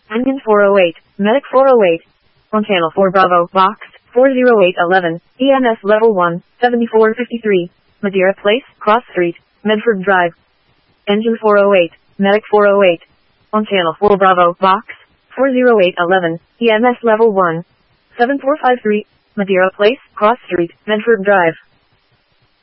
Engine 408, Medic 408. On channel 4 Bravo, box 40811, EMS level 1, 7453. Madeira Place, Cross Street, Medford Drive. Engine 408, Medic 408. On channel 4 Bravo, box 40811, EMS level 1, 7453. Madeira Place, Cross Street, Medford Drive.